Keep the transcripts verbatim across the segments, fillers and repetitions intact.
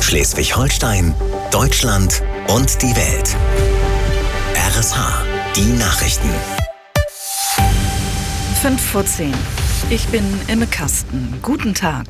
Schleswig-Holstein, Deutschland und die Welt. R S H, die Nachrichten. fünf vor zehn. Ich bin Imme Kasten. Guten Tag.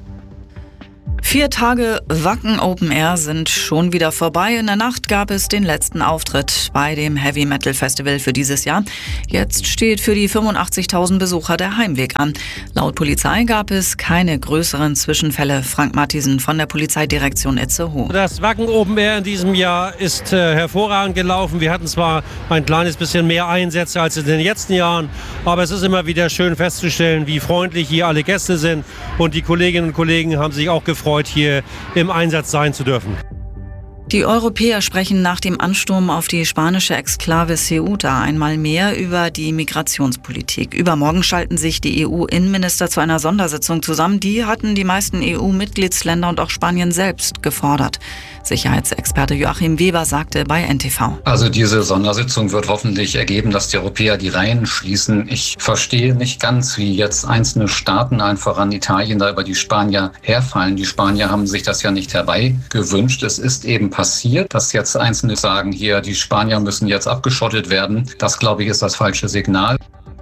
Vier Tage Wacken Open Air sind schon wieder vorbei. In der Nacht gab es den letzten Auftritt bei dem Heavy Metal Festival für dieses Jahr. Jetzt steht für die fünfundachtzigtausend Besucher der Heimweg an. Laut Polizei gab es keine größeren Zwischenfälle. Frank Matthiesen von der Polizeidirektion Itzehoe. Das Wacken Open Air in diesem Jahr ist äh, hervorragend gelaufen. Wir hatten zwar ein kleines bisschen mehr Einsätze als in den letzten Jahren, aber es ist immer wieder schön festzustellen, wie freundlich hier alle Gäste sind. Und die Kolleginnen und Kollegen haben sich auch gefreut, hier im Einsatz sein zu dürfen. Die Europäer sprechen nach dem Ansturm auf die spanische Exklave Ceuta einmal mehr über die Migrationspolitik. Übermorgen schalten sich die E U-Innenminister zu einer Sondersitzung zusammen. Die hatten die meisten E U-Mitgliedsländer und auch Spanien selbst gefordert. Sicherheitsexperte Joachim Weber sagte bei N T V. Also diese Sondersitzung wird hoffentlich ergeben, dass die Europäer die Reihen schließen. Ich verstehe nicht ganz, wie jetzt einzelne Staaten, allen voran Italien, da über die Spanier herfallen. Die Spanier haben sich das ja nicht herbeigewünscht. Es ist eben passiert, dass jetzt Einzelne sagen, hier, die Spanier müssen jetzt abgeschottet werden. Das, glaube ich, ist das falsche Signal.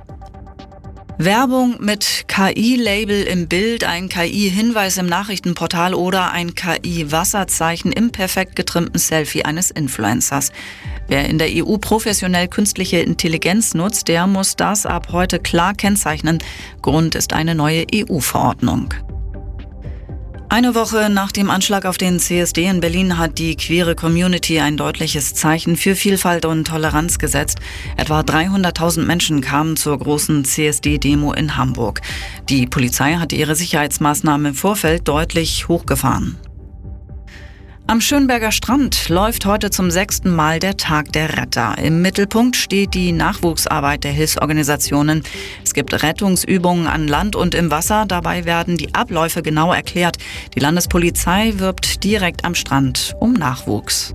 Werbung mit K I-Label im Bild, ein K I-Hinweis im Nachrichtenportal oder ein K I-Wasserzeichen im perfekt getrimmten Selfie eines Influencers. Wer in der E U professionell künstliche Intelligenz nutzt, der muss das ab heute klar kennzeichnen. Grund ist eine neue E U-Verordnung. Eine Woche nach dem Anschlag auf den C S D in Berlin hat die queere Community ein deutliches Zeichen für Vielfalt und Toleranz gesetzt. Etwa dreihunderttausend Menschen kamen zur großen C S D-Demo in Hamburg. Die Polizei hat ihre Sicherheitsmaßnahmen im Vorfeld deutlich hochgefahren. Am Schönberger Strand läuft heute zum sechsten Mal der Tag der Retter. Im Mittelpunkt steht die Nachwuchsarbeit der Hilfsorganisationen. Es gibt Rettungsübungen an Land und im Wasser. Dabei werden die Abläufe genau erklärt. Die Landespolizei wirbt direkt am Strand um Nachwuchs.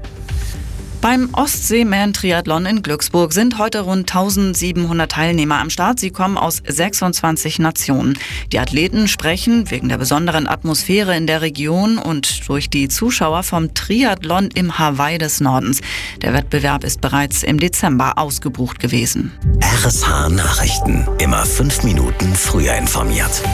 Beim Ostseeman-Triathlon in Glücksburg sind heute rund eintausendsiebenhundert Teilnehmer am Start. Sie kommen aus sechsundzwanzig Nationen. Die Athleten sprechen wegen der besonderen Atmosphäre in der Region und durch die Zuschauer vom Triathlon im Hawaii des Nordens. Der Wettbewerb ist bereits im Dezember ausgebucht gewesen. R S H Nachrichten. Immer fünf Minuten früher informiert.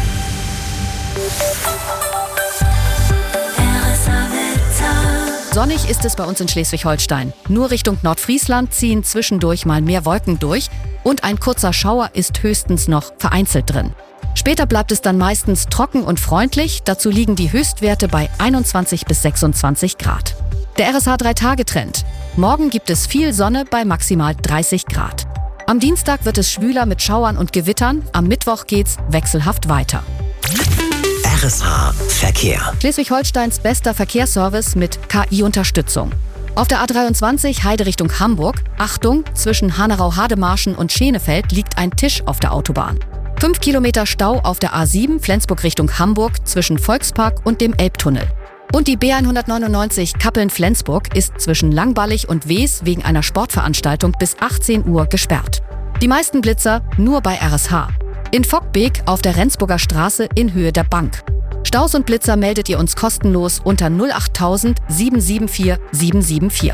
Sonnig ist es bei uns in Schleswig-Holstein. Nur Richtung Nordfriesland ziehen zwischendurch mal mehr Wolken durch und ein kurzer Schauer ist höchstens noch vereinzelt drin. Später bleibt es dann meistens trocken und freundlich. Dazu liegen die Höchstwerte bei einundzwanzig bis sechsundzwanzig Grad. Der R S H drei Tage Trend. Morgen gibt es viel Sonne bei maximal dreißig Grad. Am Dienstag wird es schwüler mit Schauern und Gewittern. Am Mittwoch geht's wechselhaft weiter. R S H Verkehr. Schleswig-Holsteins bester Verkehrsservice mit K I-Unterstützung. Auf der A dreiundzwanzig Heide Richtung Hamburg. Achtung, zwischen Hanau-Hademarschen und Schenefeld liegt ein Tisch auf der Autobahn. Fünf Kilometer Stau auf der A sieben Flensburg Richtung Hamburg zwischen Volkspark und dem Elbtunnel. Und die B hundertneunundneunzig Kappeln-Flensburg ist zwischen Langballig und Wees wegen einer Sportveranstaltung bis achtzehn Uhr gesperrt. Die meisten Blitzer nur bei R S H. In Vockbeek auf der Rendsburger Straße in Höhe der Bank. Staus und Blitzer meldet ihr uns kostenlos unter null acht tausend sieben sieben vier sieben sieben vier.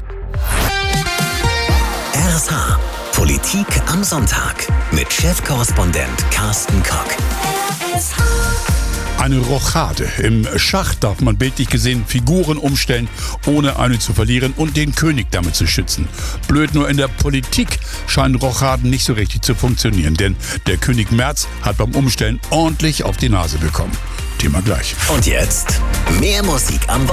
R S H Politik am Sonntag mit Chefkorrespondent Carsten Kock. Eine Rochade. Im Schach darf man bildlich gesehen Figuren umstellen, ohne eine zu verlieren und den König damit zu schützen. Blöd, nur in der Politik scheinen Rochaden nicht so richtig zu funktionieren, denn der König Merz hat beim Umstellen ordentlich auf die Nase bekommen. Thema gleich. Und jetzt mehr Musik am